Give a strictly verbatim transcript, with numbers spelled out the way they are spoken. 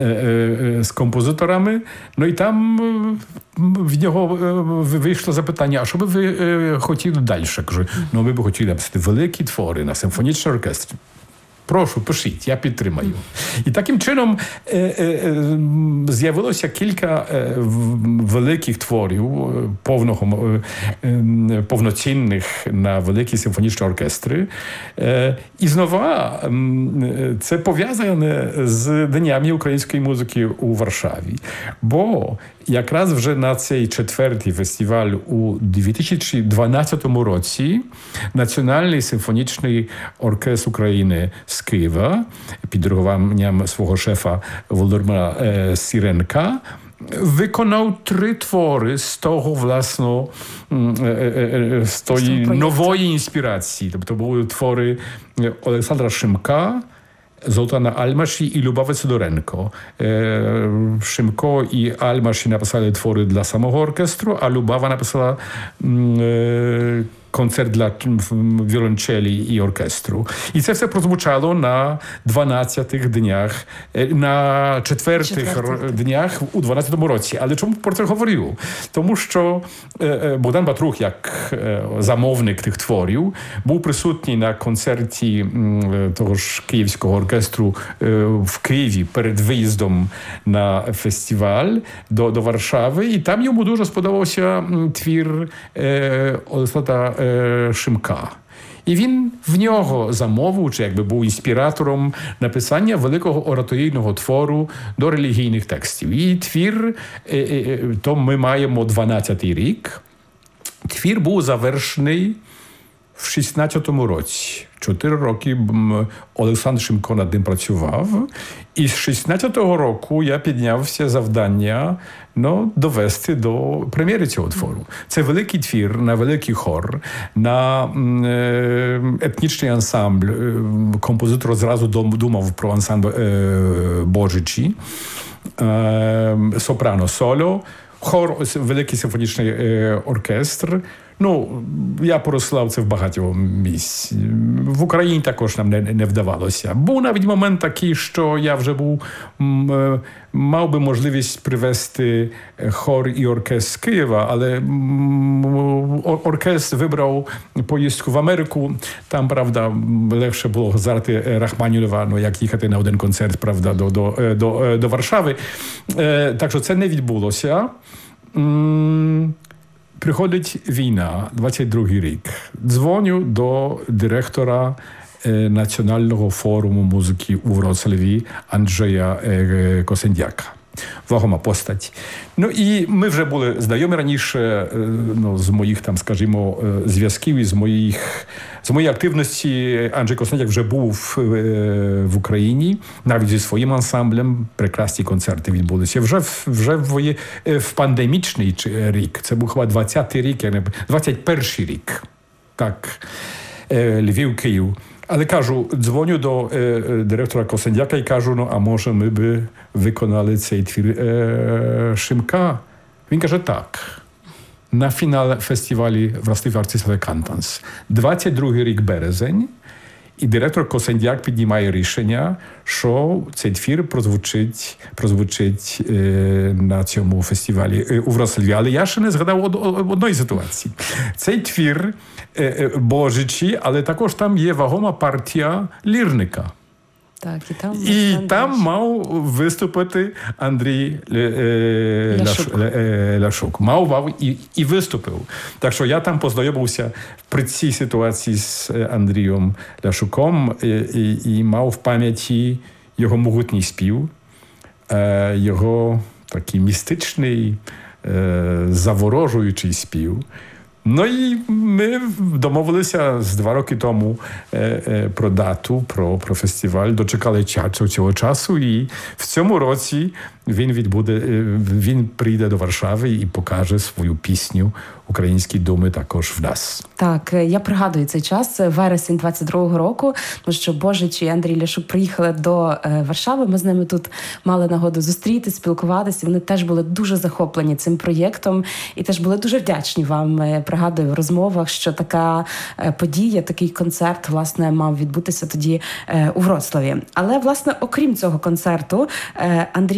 з композиторами. Ну і там в нього вийшло запитання, а що би ви хотіли далі? Кажу, ну ми б хотіли написати великі твори на симфонічний оркестр. Прошу, пишіть, я підтримаю. І таким чином е, е, з'явилося кілька е, великих творів, повного, е, повноцінних на великі симфонічні оркестри. Е, і знову е, це пов'язане з Днями української музики у Варшаві. Бо якраз вже на цей четвертий фестиваль у дві тисячі дванадцятому році Національний симфонічний оркестр України з Києва під диригуванням свого шефа Володимира е, Сіренка виконав три твори з того, власно, е, е, з тої нової інспірації. Тобто були твори Олександра Шимка, Золтана Альмаші і Любави Сидоренко. Шимко і Альмаші написали твори для самого оркестру, а Любава написала концерт для віолончелі і оркестру. І це все прозвучало на дванадцятих днях, на четвертих Четвертий. днях у дванадцятому році. Але чому про це говорю? Тому що Богдан Батрух, як замовник тих творів, був присутній на концерті того ж Київського оркестру в Києві перед виїздом на фестиваль до, до Варшави. І там йому дуже сподобався твір Олександра Шимка. І він в нього замовив, чи якби був інспіратором написання великого ораторійного твору до релігійних текстів. І твір, то ми маємо дванадцятий рік. Твір був завершений в шістнадцятому році. Чотири роки Олександр Шимко над ним працював. І з шістнадцятого року я піднявся завдання ну, довести до прем'єри цього твору. Це великий твір на великий хор, на е, етнічний ансамбль. Композитор зразу думав про ансамбль е, Божичі, е, сопрано соло, хор, великий симфонічний е, оркестр. Ну, я порослав це в багатьох місць. В Україні також нам не, не вдавалося. Був навіть момент такий, що я вже був, м, мав би можливість привезти хор і оркестр з Києва, але м, оркестр вибрав поїздку в Америку. Там, правда, легше було згадати Рахманінова, ну, як їхати на один концерт, правда, до, до, до, до Варшави. Так що це не відбулося. М, Приходить війна, двадцять другий рік. Дзвоню до директора е, Національного форуму музики у Вроцлаві Анджея е, Косендяка. Вагома постать. Ну і ми вже були знайомі раніше е, ну, з моїх, там, скажімо, е, зв'язків і з моїх з моєї активності. Анджей Косендяк вже був е, в Україні, навіть зі своїм ансамблем. Прекрасні концерти відбулися. Вже, вже в, в пандемічний рік, це був хіба двадцятий рік, двадцять перший рік. Так, е, Львів, Київ. Але кажу, дзвоню до е, директора Косендяка і кажу, ну, а може ми би виконали цей твір е, Шимка? Він каже, так. На фінал фестивалі Вроцлав Artistic Cantons. двадцять другий рік березень. І директор Косендяк піднімає рішення, що цей твір прозвучить, прозвучить е, на цьому фестивалі е, у Вроцлаві. Але я ще не згадав од, од, одної ситуації. Цей твір е, е, Божичі, але також там є вагома партія лірника. Так, і там, і там мав виступити Андрій е, Ляшук. Ляш, Ляшук. Мав, мав і, і виступив. Так що я там познайомився при цій ситуації з Андрієм Ляшуком і, і, і мав в пам'яті його могутній спів, е, його такий містичний, е, заворожуючий спів. Ну і ми домовилися з два роки тому е, е, про дату, про, про фестиваль, дочекали часу цього часу, і в цьому році він відбуде, е, він прийде до Варшави і покаже свою пісню «Українські думи» також в нас. Так, я пригадую цей час, вересень двадцять другого року, тому що Божич і Андрій Ляшук приїхали до е, Варшави, ми з ними тут мали нагоду зустрітися, спілкуватися, вони теж були дуже захоплені цим проєктом і теж були дуже вдячні вам. Пригадую в розмовах, що така подія, такий концерт, власне, мав відбутися тоді у Вроцлаві. Але, власне, окрім цього концерту, Андрій